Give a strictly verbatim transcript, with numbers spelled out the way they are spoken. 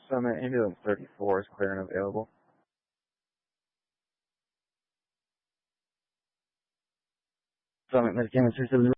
Summit, ambulance thirty-four is clear and available. Summit, Medicare,